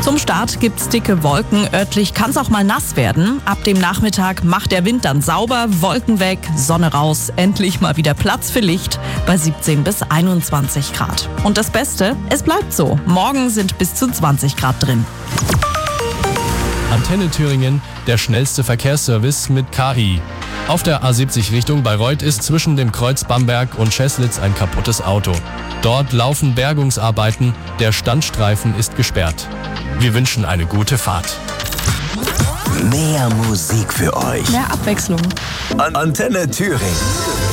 Zum Start gibt's dicke Wolken. Örtlich kann's auch mal nass werden. Ab dem Nachmittag macht der Wind dann sauber, Wolken weg, Sonne raus. Endlich mal wieder Platz für Licht bei 17 bis 21 Grad. Und das Beste, es bleibt so. Morgen sind bis zu 20 Grad drin. Antenne Thüringen, der schnellste Verkehrsservice mit KI. Auf der A70 Richtung Bayreuth ist zwischen dem Kreuz Bamberg und Scheßlitz ein kaputtes Auto. Dort laufen Bergungsarbeiten, der Standstreifen ist gesperrt. Wir wünschen eine gute Fahrt. Mehr Musik für euch. Mehr Abwechslung. Antenne Thüringen.